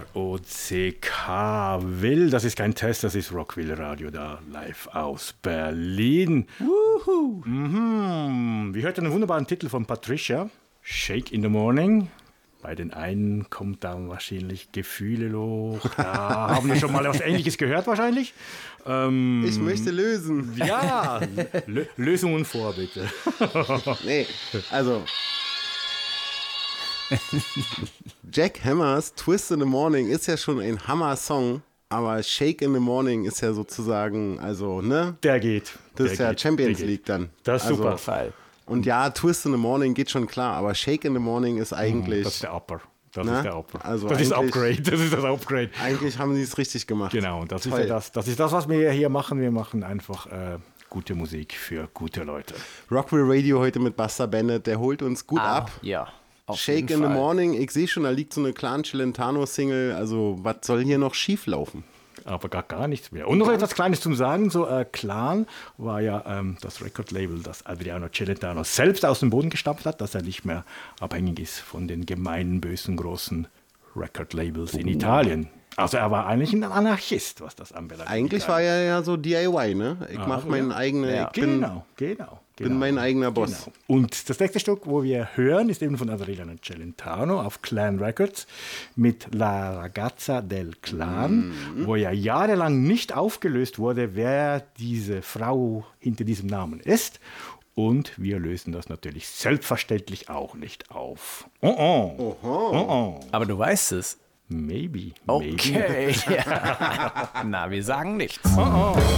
ROCK Will. Das ist kein Test, das ist Rockville Radio da live aus Berlin. Wuhu. Wir hörten einen wunderbaren Titel von Patricia, Shake in the Morning. Bei den einen kommt dann wahrscheinlich Gefühle hoch. Da haben wir schon mal was Ähnliches gehört wahrscheinlich. Ich möchte lösen. Ja, Lösungen vor, bitte. Nee, also Jack Hammers Twist in the Morning ist ja schon ein Hammer-Song, aber Shake in the Morning ist ja sozusagen, also, ne? Der geht. Das ist ja Champions League dann. Das ist super. Fall. Und ja, Twist in the Morning geht schon klar, aber Shake in the Morning ist eigentlich... Das ist der Upper. Das Na? ist der Upper. Also das ist Upgrade. Das ist das Upgrade. Eigentlich haben sie es richtig gemacht. Genau, und das Toll. ist ja das ist das, was wir hier machen. Wir machen einfach gute Musik für gute Leute. Rockville Radio heute mit Buster Bennett, der holt uns gut ab. Ja. Auf Shake jeden in the Fall. Morning, ich sehe schon, da liegt so eine Clan Celentano-Single, also was soll hier noch schief laufen? Aber gar nichts mehr. Und noch etwas Kleines zum Sagen, so Clan war ja das Record-Label, das Adriano Celentano selbst aus dem Boden gestampft hat, dass er nicht mehr abhängig ist von den gemeinen, bösen, großen Record-Labels in Italien. Also er war eigentlich ein Anarchist, was das anbelangt. Eigentlich war er ja so DIY, ne? Ich mache meinen eigenen, Ja. bin mein eigener Boss. Genau. Und das nächste Stück, wo wir hören, ist eben von Adriano Celentano auf Clan Records mit La Ragazza del Clan, wo ja jahrelang nicht aufgelöst wurde, wer diese Frau hinter diesem Namen ist. Und wir lösen das natürlich selbstverständlich auch nicht auf. Aber du weißt es. Maybe. Okay. Ja. Na, wir sagen nichts.